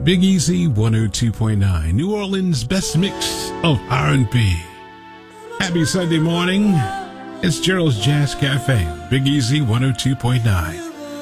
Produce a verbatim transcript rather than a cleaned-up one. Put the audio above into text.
Big Easy one oh two point nine, New Orleans' best mix of R and B. Happy Sunday morning. It's Gerald's Jazz Cafe, Big Easy one oh two point nine.